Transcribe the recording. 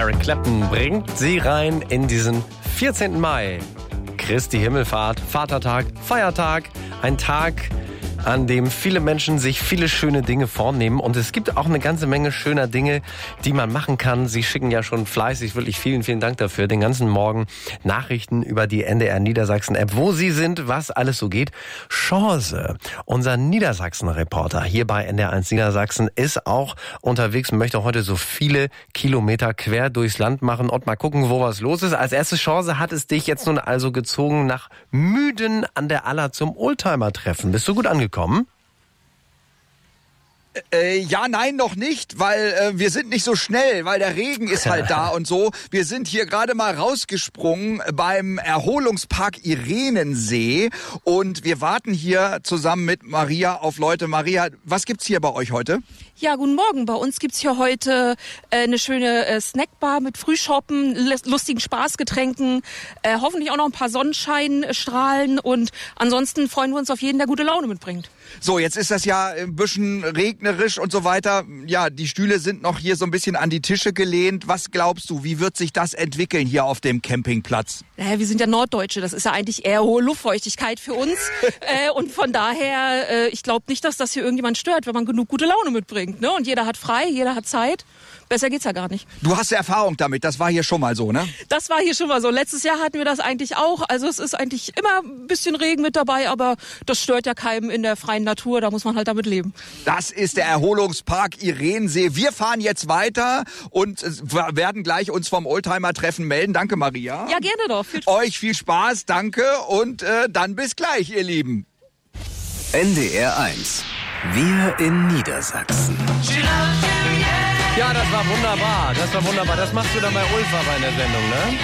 Eric Clapton bringt sie rein in diesen 14. Mai. Christi Himmelfahrt, Vatertag, Feiertag, ein Tag, an dem viele Menschen sich viele schöne Dinge vornehmen. Und es gibt auch eine ganze Menge schöner Dinge, die man machen kann. Sie schicken ja schon fleißig, wirklich vielen, vielen Dank dafür, den ganzen Morgen Nachrichten über die NDR Niedersachsen-App, wo Sie sind, was alles so geht. Chance, unser Niedersachsen-Reporter hier bei NDR1 Niedersachsen, ist auch unterwegs und möchte heute so viele Kilometer quer durchs Land machen und mal gucken, wo was los ist. Als erste Chance hat es dich jetzt nun also gezogen nach Müden an der Aller zum Oldtimer-Treffen. Bist du gut angekommen? Ja, nein, noch nicht, weil wir sind nicht so schnell, weil der Regen ist halt da und so. Wir sind hier gerade mal rausgesprungen beim Erholungspark Irenensee und wir warten hier zusammen mit Maria auf Leute. Maria, was gibt's hier bei euch heute? Ja, guten Morgen. Bei uns gibt's hier heute eine schöne Snackbar mit Frühschoppen, lustigen Spaßgetränken, hoffentlich auch noch ein paar Sonnenscheinstrahlen und ansonsten freuen wir uns auf jeden, der gute Laune mitbringt. So, jetzt ist das ja ein bisschen regnerisch und so weiter. Ja, die Stühle sind noch hier so ein bisschen an die Tische gelehnt. Was glaubst du, wie wird sich das entwickeln hier auf dem Campingplatz? Naja, wir sind ja Norddeutsche, das ist ja eigentlich eher hohe Luftfeuchtigkeit für uns. Und von daher, ich glaube nicht, dass das hier irgendjemand stört, wenn man genug gute Laune mitbringt. Ne? Und jeder hat frei, jeder hat Zeit. Besser geht's ja gar nicht. Du hast Erfahrung damit, das war hier schon mal so, ne? Das war hier schon mal so. Letztes Jahr hatten wir das eigentlich auch. Also es ist eigentlich immer ein bisschen Regen mit dabei, aber das stört ja keinem in der freien Natur. Da muss man halt damit leben. Das ist der Erholungspark Irenensee. Wir fahren jetzt weiter und werden gleich uns vom Oldtimer-Treffen melden. Danke, Maria. Ja, gerne doch. Viel Spaß. Euch viel Spaß, danke und dann bis gleich, ihr Lieben. NDR1. Wir in Niedersachsen. Ja, das war wunderbar. Das war wunderbar. Das machst du dann bei Ulfa bei der Sendung, ne?